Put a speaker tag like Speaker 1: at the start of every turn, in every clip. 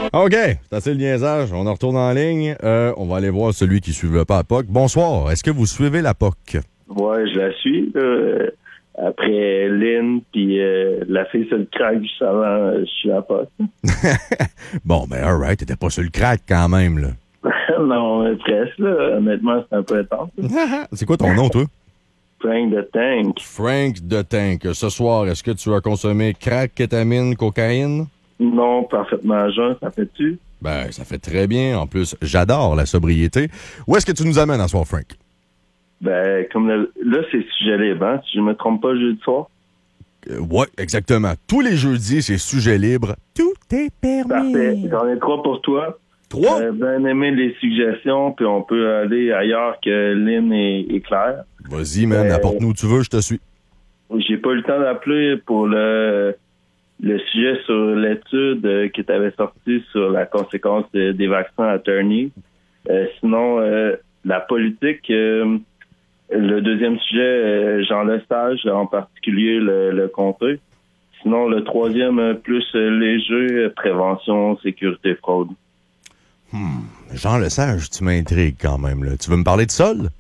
Speaker 1: OK, c'est assez le niaisage. On en retourne en ligne. On va aller voir celui qui ne suivait pas la POC. Bonsoir. Est-ce que vous suivez la POC?
Speaker 2: Ouais, je la suis. Après Lynn, puis la fille sur le crack juste avant, je suis à la POC.
Speaker 1: Bon, ben, all right. T'étais pas sur le crack quand même, là.
Speaker 2: Non, presque, là. Honnêtement, c'est un peu intense.
Speaker 1: C'est quoi ton nom, toi?
Speaker 2: Frank the Tank.
Speaker 1: Frank the Tank. Ce soir, est-ce que tu as consommé crack, kétamine, cocaïne?
Speaker 2: Non, parfaitement jeune, ça fait-tu?
Speaker 1: Ben, ça fait très bien. En plus, j'adore la sobriété. Où est-ce que tu nous amènes à soir, Frank?
Speaker 2: Ben, comme là, c'est sujet libre, hein? Si je me trompe pas, jeudi soir.
Speaker 1: Ouais, exactement. Tous les jeudis, c'est sujet libre. Tout est permis.
Speaker 2: Parfait. J'en ai 3 pour toi.
Speaker 1: 3?
Speaker 2: Bien aimé les suggestions, puis on peut aller ailleurs que Lynn et Claire.
Speaker 1: Vas-y, man, apporte-nous où tu veux, je te suis.
Speaker 2: J'ai pas eu le temps d'appeler pour le sujet sur l'étude que tu avais sortie sur la conséquence des vaccins à Turney. Sinon, la politique, le deuxième sujet, Jean Lesage, en particulier le comté. Sinon, le troisième, plus léger, prévention, sécurité, fraude.
Speaker 1: Jean Lesage, tu m'intrigues quand même, là. Tu veux me parler de Sol?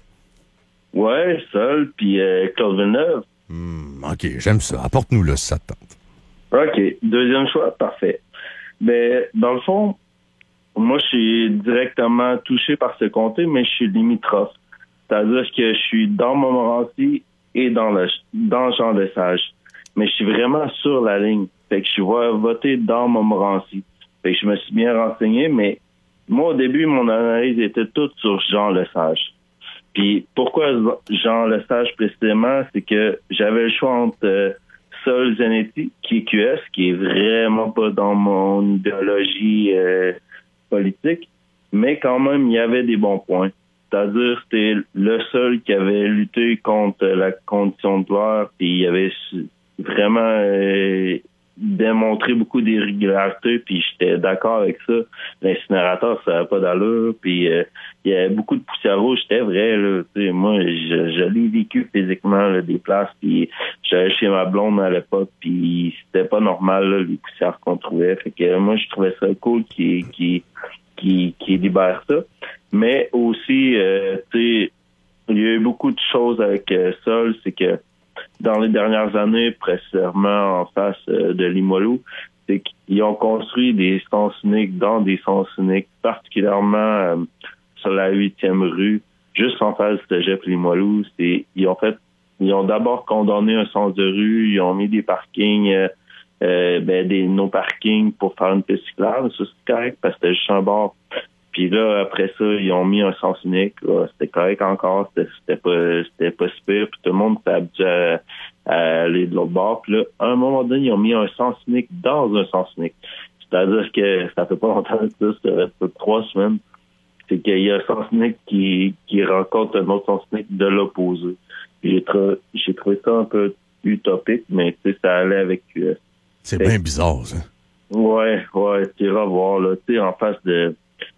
Speaker 2: Ouais, Sol, puis Claude Villeneuve.
Speaker 1: OK, j'aime ça. Apporte-nous là, si ça te tente.
Speaker 2: OK. Deuxième choix, parfait. Ben, dans le fond, moi, je suis directement touché par ce comté, mais je suis limitrophe. C'est-à-dire que je suis dans Montmorency et dans Jean Lesage. Mais je suis vraiment sur la ligne. Fait que je vais voter dans Montmorency. Fait que je me suis bien renseigné, mais moi, au début, mon analyse était toute sur Jean Lesage. Puis pourquoi Jean Lesage précisément, c'est que j'avais le choix entre Sol Zanetti, qui est QS, qui est vraiment pas dans mon idéologie politique, mais quand même, il y avait des bons points. C'est-à-dire, c'était le seul qui avait lutté contre la condition de l'air, puis il avait vraiment démontré beaucoup d'irrégularités, puis j'étais d'accord avec ça. L'incinérateur, ça n'avait pas d'allure, puis il y avait beaucoup de poussière rouge, c'était vrai, là. T'sais, moi, je l'ai vécu physiquement, là, des places, puis j'allais chez ma blonde à l'époque, puis c'était pas normal, là, les poussières qu'on trouvait. Fait que moi, je trouvais ça cool qui libère ça. Mais aussi, tu sais, il y a eu beaucoup de choses avec Sol, c'est que dans les dernières années, précisément en face de Limoilou, c'est qu'ils ont construit des sens uniques dans des sens uniques, particulièrement sur la 8e rue, juste en face de Cégep Limoilou. Ils ont d'abord condamné un sens de rue, ils ont mis des parkings, des no-parking pour faire une piste cyclable. Ça, c'est correct parce que c'était juste un bord. Puis là, après ça, ils ont mis un sens unique. Là, c'était correct encore, c'était pas si pire. Puis tout le monde s'est habitué à aller de l'autre bord. Puis là, à un moment donné, ils ont mis un sens unique dans un sens unique. C'est-à-dire que ça fait pas longtemps que ça fait 3 semaines. C'est qu'il y a un sens unique qui rencontre un autre sens unique de l'opposé. J'ai trouvé ça un peu utopique, mais tu sais, ça allait avec QS.
Speaker 1: C'est bien bizarre, ça.
Speaker 2: Ouais, tu iras voir, là, tu sais, en face de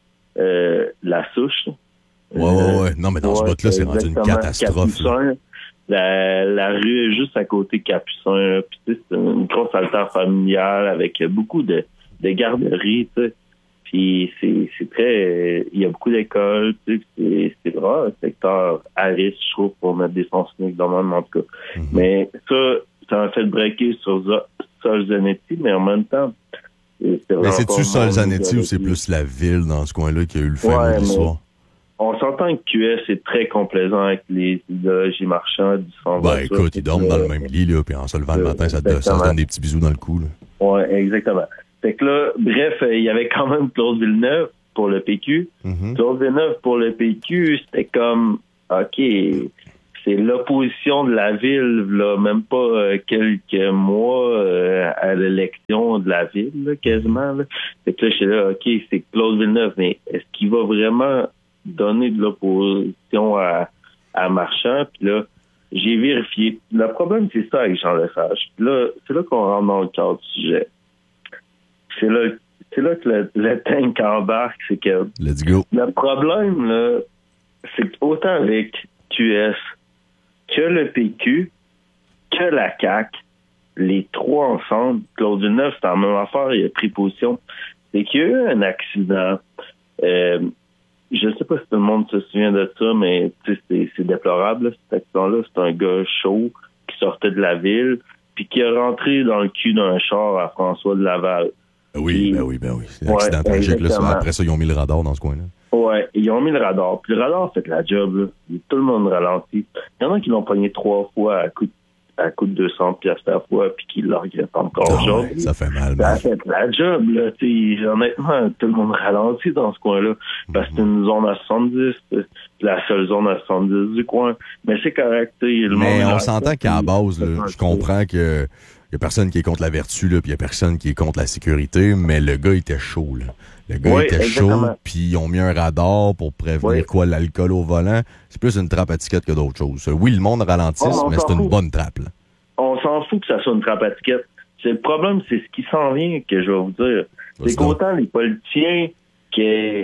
Speaker 2: la souche.
Speaker 1: Ouais. Non, mais dans ce bout-là, c'est rendu une catastrophe.
Speaker 2: Capucin, la rue est juste à côté Capucin. Puis, tu sais, c'est une grosse alter familiale avec beaucoup de garderies, tu sais. Puis, c'est très... il y a beaucoup d'écoles, tu sais. C'est vraiment un secteur à risque, je trouve, pour mettre des sens uniques dans le monde, en tout cas. Mm-hmm. Mais ça m'a fait breaker sur Sol Zanetti, mais en même temps,
Speaker 1: mais c'est-tu Sol Zanetti ou c'est plus la ville dans ce coin-là qui a eu le fin mot de l'histoire?
Speaker 2: On s'entend que QS est très complaisant avec les idéologies marchandes du centre.
Speaker 1: Ben écoute, ils dorment dans le même lit, là, puis en se levant le matin, ça se donne des petits bisous dans le cou. Là.
Speaker 2: Ouais, exactement. Fait que là, bref, il y avait quand même Claude Villeneuve pour le PQ. Mm-hmm. Claude Villeneuve pour le PQ, c'était comme, OK, c'est l'opposition de la ville, là, même pas quelques mois à l'élection de la ville, là, quasiment. Là. Fait que là, je suis là, OK, c'est Claude Villeneuve, mais est-ce qu'il va vraiment donner de l'opposition à Marchand? Puis là, j'ai vérifié. Le problème, c'est ça avec Jean Lesage. Puis là, c'est là qu'on rentre dans le cadre du sujet. C'est là que le tank embarque, c'est que...
Speaker 1: Let's go.
Speaker 2: Le problème, là, c'est qu'autant avec QS que le PQ, que la CAQ, les trois ensemble, Claude Villeneuve, c'est la même affaire, il a pris position. c'est qu'il y a eu un accident. Je sais pas si tout le monde se souvient de ça, mais c'est déplorable, là, cet accident-là. C'est un gars chaud qui sortait de la ville, puis qui est rentré dans le cul d'un char à François de Laval.
Speaker 1: Oui. C'est un accident tragique. Là, après ça, ils ont mis le radar dans ce coin-là.
Speaker 2: Ouais, ils ont mis le radar. Puis le radar fait la job, là. Tout le monde ralentit. Il y en a qui l'ont pogné 3 fois à coup de 200 piastres à la fois, puis qui le regrettent encore aujourd'hui.
Speaker 1: Ça fait mal.
Speaker 2: Ça fait la job, là. Honnêtement, tout le monde ralentit dans ce coin-là. Parce que c'est une zone à 70, la seule zone à 70 du coin. Mais c'est correct,
Speaker 1: mais on s'entend qu'à la base, là, je comprends que y a personne qui est contre la vertu, là, puis y a personne qui est contre la sécurité, mais le gars était chaud, là. Le gars était chaud, puis ils ont mis un radar pour prévenir l'alcool au volant. C'est plus une trappe à ticket que d'autres choses. Oui, le monde ralentisse, mais c'est une bonne trappe, là.
Speaker 2: On s'en fout que ça soit une trappe à ticket. Le problème, c'est ce qui s'en vient que je vais vous dire. C'est qu'autant les politiciens que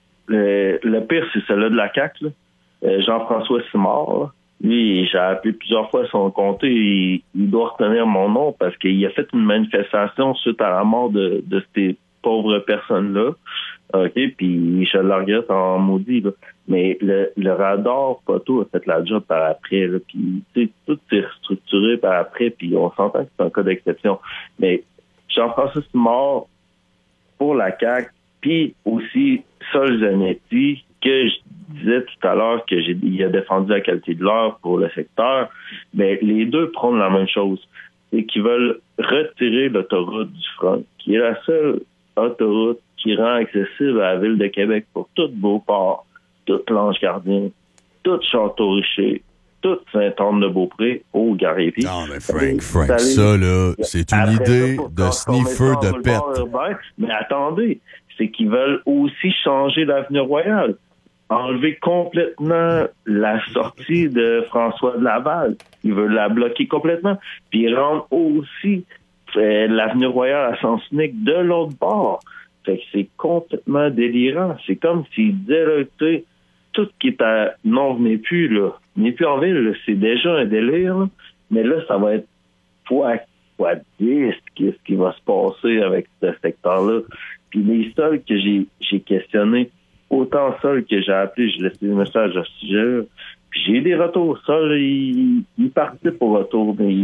Speaker 2: le pire, c'est celui de la CAQ, là. Jean-François Simard, là. Lui, j'ai appelé plusieurs fois son comté, il doit retenir mon nom parce qu'il a fait une manifestation suite à la mort de ces pauvres personnes-là. OK, puis je le regrette en maudit, là. Mais le radar photo a fait la job par après, là. Puis, tout s'est restructuré par après, puis on s'entend que c'est un cas d'exception. Mais Jean-François Simard, pour la CAQ, puis aussi Sol Zanetti, que je disais tout à l'heure qu'il a défendu la qualité de l'air pour le secteur, mais les deux prônent la même chose. C'est qu'ils veulent retirer l'autoroute du front, qui est la seule autoroute qui rend accessible à la ville de Québec pour tout Beauport, toute L'Ange-Gardien, tout Château-Richer, toute Sainte-Anne-de-Beaupré, au Gariépy.
Speaker 1: Non, mais Frank, ça, là, c'est une idée de sniffer de pète.
Speaker 2: Mais attendez, c'est qu'ils veulent aussi changer l'avenue Royale. Enlever complètement la sortie de François de Laval. Ils veulent la bloquer complètement. Puis rendre aussi l'avenue Royale à sens unique de l'autre bord. Fait que c'est complètement délirant. C'est comme s'ils disaient, là, tu sais, tout qui est à... Non, venez plus, là. Venez plus en ville, là. C'est déjà un délire, là. Mais là, ça va être fois 10, qu'est-ce qui va se passer avec ce secteur-là. Puis les sols que j'ai questionnés, autant Sol que j'ai appelé, j'ai laissé des messages à ce sujet-là. Puis j'ai eu des retours. Sol, il partait pour retour, mais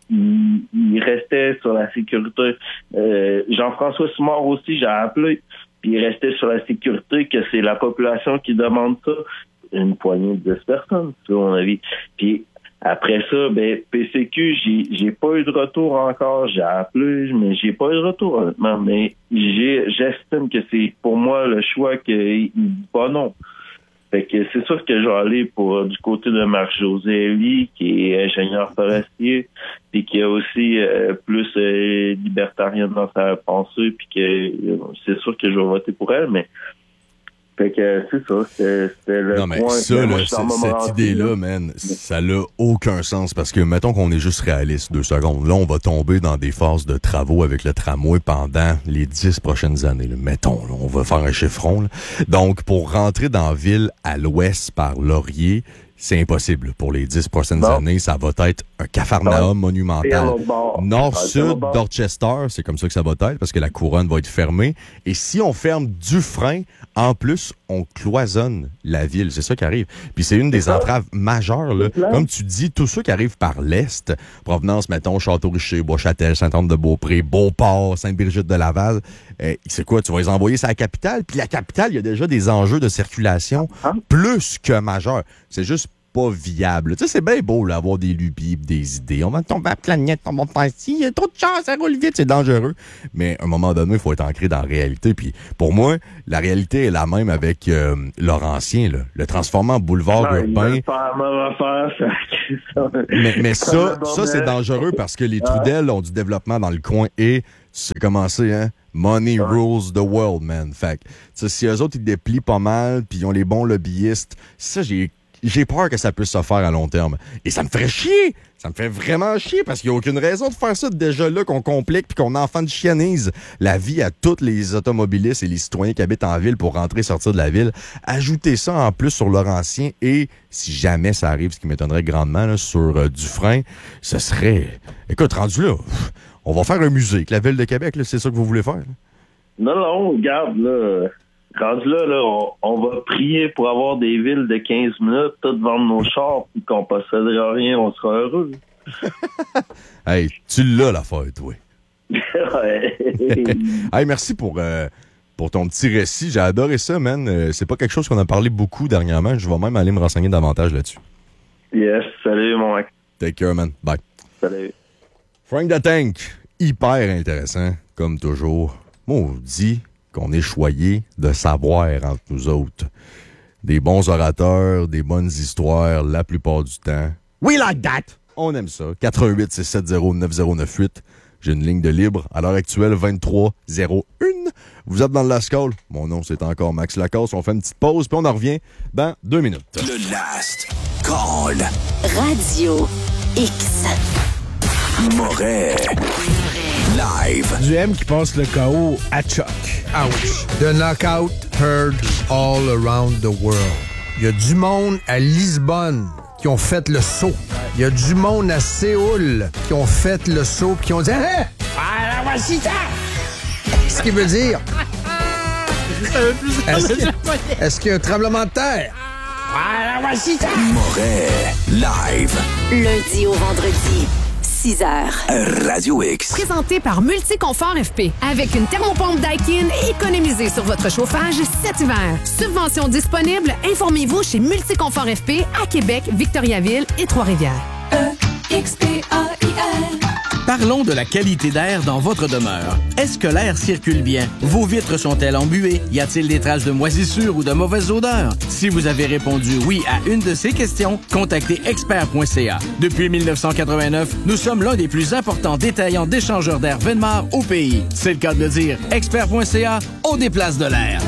Speaker 2: il restait sur la sécurité. Jean-François Simard aussi, j'ai appelé, puis il restait sur la sécurité, que c'est la population qui demande ça. Une poignée de 10 personnes, à mon avis. Puis après ça, PCQ, j'ai pas eu de retour encore. J'ai appelé, mais j'ai pas eu de retour, honnêtement. Mais j'estime que c'est pour moi le choix qu'il dit pas non. Fait que c'est sûr que je vais aller pour du côté de Marc-José Elie, qui est ingénieur forestier, puis qui est aussi plus libertarienne dans sa pensée, puis que c'est sûr que je vais voter pour elle, mais fait que c'est ça, c'était le
Speaker 1: non, mais point. Ça, là, cette idée-là, man, ça n'a aucun sens parce que, mettons qu'on est juste réaliste 2 secondes. Là, on va tomber dans des phases de travaux avec le tramway pendant les 10 prochaines années. Là. Mettons, là, on va faire un chiffron. Là. Donc, pour rentrer dans la ville à l'ouest par Laurier, c'est impossible. Pour les 10 prochaines années, ça va être un capharnaüm monumental. Nord-sud d'Orchester, c'est comme ça que ça va être, parce que la couronne va être fermée. Et si on ferme Dufresne, en plus, on cloisonne la ville. C'est ça qui arrive. Puis c'est une des entraves majeures. Là. Comme tu dis, tous ceux qui arrivent par l'est, provenance, mettons, Château-Richer, Bois-Châtel, Sainte-Anne-de-Beaupré, Beauport, Sainte-Brigitte-de-Laval, c'est quoi? Tu vas les envoyer sur la capitale. Puis la capitale, il y a déjà des enjeux de circulation plus que majeurs. C'est juste pas viable. Tu sais, c'est bien beau, là, avoir des lubies, des idées. On va tomber à la planète, on va faire ici, il y a trop de chance, ça roule vite, c'est dangereux. Mais à un moment donné, il faut être ancré dans la réalité. Puis pour moi, la réalité est la même avec Laurentien, là. Le transformer en boulevard urbain. Mais ça, c'est dangereux parce que les Trudel ont du développement dans le coin et c'est commencé, hein? Money rules the world, man. Fait que, si eux autres, ils déplient pas mal, puis ils ont les bons lobbyistes, ça, j'ai peur que ça puisse se faire à long terme. Et ça me ferait chier! Ça me fait vraiment chier parce qu'il n'y a aucune raison de faire ça déjà là, qu'on complique puis qu'on enfantianise la vie à tous les automobilistes et les citoyens qui habitent en ville pour rentrer et sortir de la ville. Ajoutez ça en plus sur Laurentien et si jamais ça arrive, ce qui m'étonnerait grandement là, sur Dufresne, ce serait... Écoute, rendu là, on va faire un musée avec la ville de Québec, là, c'est ça que vous voulez faire? Là?
Speaker 2: Non, regarde, là. Rendu là, on va prier pour avoir des villes de 15 minutes, toutes vendre nos chars, puis qu'on possédera rien, on sera heureux.
Speaker 1: Hey, tu l'as l'affaire, toi.
Speaker 2: Ouais.
Speaker 1: Hey, merci pour ton petit récit. J'ai adoré ça, man. C'est pas quelque chose qu'on a parlé beaucoup dernièrement. Je vais même aller me renseigner davantage là-dessus.
Speaker 2: Yes, salut, mon mec.
Speaker 1: Take care, man. Bye.
Speaker 2: Salut.
Speaker 1: Frank the Tank, hyper intéressant, comme toujours. Maudit qu'on est choyé de savoir entre nous autres. Des bons orateurs, des bonnes histoires, la plupart du temps. We like that! On aime ça. 88-670-9098. J'ai une ligne de libre. À l'heure actuelle, 23-01. Vous êtes dans le Last Call. Mon nom, c'est encore Max Lacasse. On fait une petite pause, puis on en revient dans 2 minutes.
Speaker 3: Le Last Call.
Speaker 4: Radio X.
Speaker 3: Moret. Live.
Speaker 5: Du M qui passe le KO à Chuck. Ouch. The knockout heard all around the world. Il y a du monde à Lisbonne qui ont fait le saut. Il y a du monde à Séoul qui ont fait le saut et qui ont dit « Hein? Ah, la voici ça! » Ce qui veut dire... Est-ce qu'il y a un tremblement de terre? Ah, la voici ça!
Speaker 3: Moret. Live.
Speaker 4: Lundi au vendredi, 6h.
Speaker 3: Radio X.
Speaker 6: Présenté par Multiconfort FP. Avec une thermopompe Daikin, économisez sur votre chauffage cet hiver. Subvention disponible, informez-vous chez Multiconfort FP à Québec, Victoriaville et Trois-Rivières.
Speaker 7: EXPAIL. Parlons de la qualité d'air dans votre demeure. Est-ce que l'air circule bien? Vos vitres sont-elles embuées? Y a-t-il des traces de moisissure ou de mauvaise odeur? Si vous avez répondu oui à une de ces questions, contactez expert.ca. Depuis 1989, nous sommes l'un des plus importants détaillants d'échangeurs d'air Venmar au pays. C'est le cas de le dire. Expert.ca, on déplace de l'air.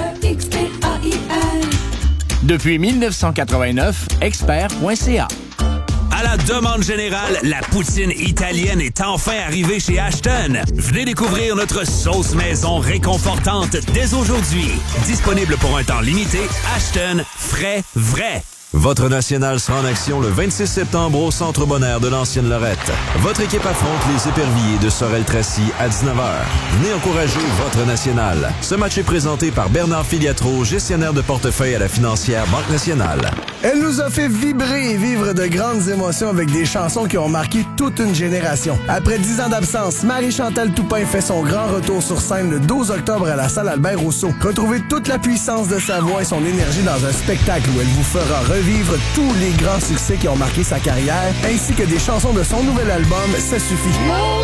Speaker 7: Depuis 1989, expert.ca.
Speaker 8: À la demande générale, la poutine italienne est enfin arrivée chez Ashton. Venez découvrir notre sauce maison réconfortante dès aujourd'hui. Disponible pour un temps limité, Ashton, frais, vrai.
Speaker 9: Votre national sera en action le 26 septembre au Centre Bonaire de l'Ancienne Lorette. Votre équipe affronte les éperviers de Sorel-Tracy à 19h. Venez encourager votre national. Ce match est présenté par Bernard Filiatro, gestionnaire de portefeuille à la financière Banque Nationale.
Speaker 10: Elle nous a fait vibrer et vivre de grandes émotions avec des chansons qui ont marqué toute une génération. Après 10 ans d'absence, Marie-Chantal Toupin fait son grand retour sur scène le 12 octobre à la salle Albert-Rousseau. Retrouvez toute la puissance de sa voix et son énergie dans un spectacle où elle vous fera revivre tous les grands succès qui ont marqué sa carrière, ainsi que des chansons de son nouvel album « Ça suffit ».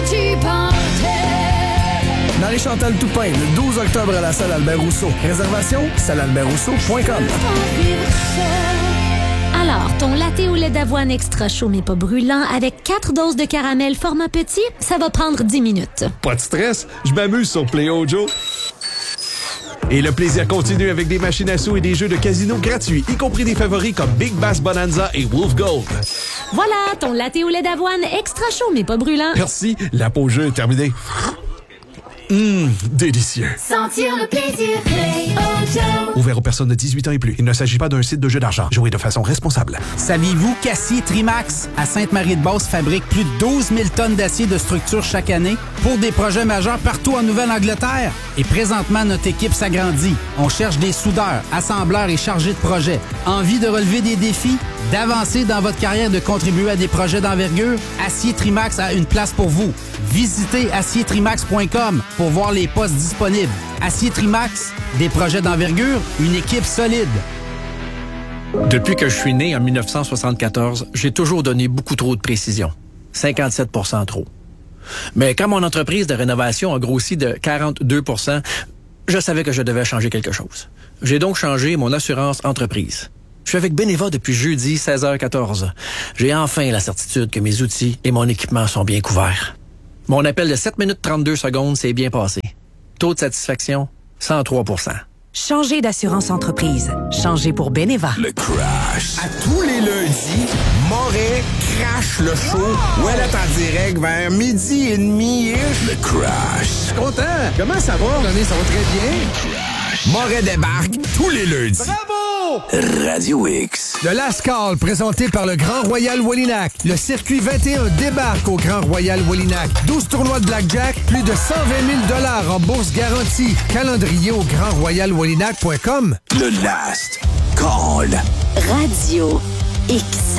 Speaker 10: Marie-Chantal Toupin, le 12 octobre à la salle Albert-Rousseau. Réservation, sallealbertrousseau.com.
Speaker 11: Alors, ton latte au lait d'avoine extra chaud mais pas brûlant avec 4 doses de caramel format petit, ça va prendre 10 minutes.
Speaker 12: Pas de stress, je m'amuse sur Play Ojo. Et le plaisir continue avec des machines à sous et des jeux de casino gratuits, y compris des favoris comme Big Bass Bonanza et Wolf Gold.
Speaker 11: Voilà, ton latte au lait d'avoine extra chaud mais pas brûlant.
Speaker 12: Merci, la pause jeu est terminée. Délicieux.
Speaker 13: Sentir le plaisir, Play Ojo.
Speaker 12: Ouvert aux personnes de 18 ans et plus. Il ne s'agit pas d'un site de jeu d'argent. Jouez de façon responsable.
Speaker 14: Saviez-vous qu'Acier Trimax à Sainte-Marie-de-Beauce fabrique plus de 12 000 tonnes d'acier de structure chaque année pour des projets majeurs partout en Nouvelle-Angleterre? Et présentement, notre équipe s'agrandit. On cherche des soudeurs, assembleurs et chargés de projet. Envie de relever des défis? D'avancer dans votre carrière, de contribuer à des projets d'envergure? Acier Trimax a une place pour vous. Visitez aciertrimax.com pour voir les postes disponibles. Acier Trimax, des projets d'envergure, une équipe solide.
Speaker 7: Depuis que je suis né en 1974, j'ai toujours donné beaucoup trop de précision. 57% trop. Mais quand mon entreprise de rénovation a grossi de 42 %, je savais que je devais changer quelque chose. J'ai donc changé mon assurance entreprise. Je suis avec Beneva depuis jeudi 16h14. J'ai enfin la certitude que mes outils et mon équipement sont bien couverts. Mon appel de 7 minutes 32 secondes s'est bien passé. Taux de satisfaction, 103 %.
Speaker 6: Changez d'assurance entreprise. Changez pour Beneva.
Speaker 3: Le crash.
Speaker 5: À tous les lundis, Moret crash le show. Où elle est en direct vers 12h30.
Speaker 3: Le crash.
Speaker 5: Je suis content. Comment ça va? Ça va très bien.
Speaker 3: Moret débarque tous les lundis.
Speaker 5: Bravo!
Speaker 3: Radio X.
Speaker 5: Le Last Call, présenté par le Grand Royal Wallinac. Le circuit 21 débarque au Grand Royal Wallinac. 12 tournois de blackjack, plus de 120 000 en bourse garantie. Calendrier au grandroyalwallinac.com.
Speaker 3: Le Last Call.
Speaker 4: Radio X.